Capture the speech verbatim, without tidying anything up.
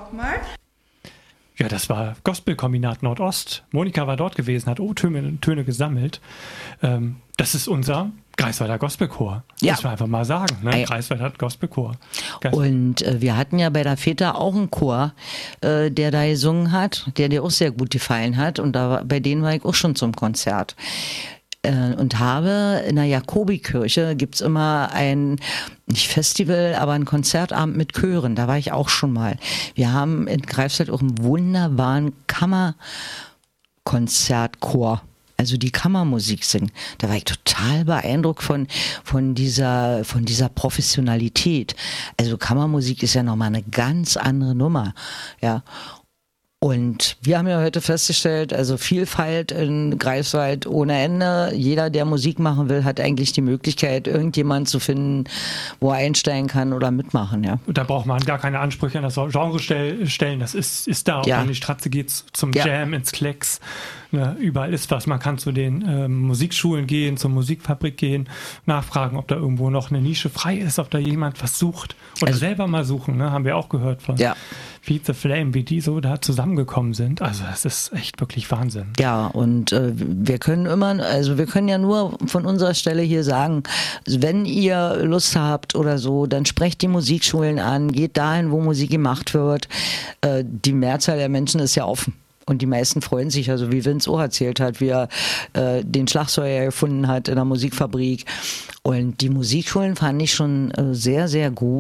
Stockmark. Ja, das war Gospelkombinat Nordost. Monika war dort gewesen, hat O-Töne Töne gesammelt. Ähm, das ist unser Greifswalder Gospelchor. Ja. Muss man einfach mal sagen. Ne? Greifswald hat Gospelchor. Und äh, wir hatten ja bei der Feta auch einen Chor, äh, der da gesungen hat, der dir auch sehr gut gefallen hat. Und da war, bei denen war ich auch schon zum Konzert. Äh, und habe in der Jakobikirche gibt's immer ein, nicht Festival, aber ein Konzertabend mit Chören. Da war ich auch schon mal. Wir haben in Greifswald auch einen wunderbaren Kammerkonzertchor. Also die Kammermusik singen. Da war ich total beeindruckt von, von dieser, von dieser Professionalität. Also Kammermusik ist ja nochmal eine ganz andere Nummer, ja. Und wir haben ja heute festgestellt, also Vielfalt in Greifswald ohne Ende. Jeder, der Musik machen will, hat eigentlich die Möglichkeit, irgendjemanden zu finden, wo er einsteigen kann oder mitmachen, ja. Da braucht man gar keine Ansprüche an das Genre stellen. Das ist, ist da. Ja. Auch an die Stratze geht's zum Ja. Jam, ins Klecks. Ne, überall ist was. Man kann zu den ähm, Musikschulen gehen, zur Musikfabrik gehen, nachfragen, ob da irgendwo noch eine Nische frei ist, ob da jemand was sucht. Oder Also- selber mal suchen, ne? Haben wir auch gehört von Ja. Feed the Flame, wie die so da zusammengekommen sind. Also das ist echt wirklich Wahnsinn. Ja, und äh, wir können immer, also wir können ja nur von unserer Stelle hier sagen, wenn ihr Lust habt oder so, dann sprecht die Musikschulen an, geht dahin, wo Musik gemacht wird. Äh, die Mehrzahl der Menschen ist ja offen. Und die meisten freuen sich, also wie Vince auch erzählt hat, wie er äh, den Schlagzeuger gefunden hat in der Musikfabrik. Und die Musikschulen fand ich schon äh, sehr, sehr gut.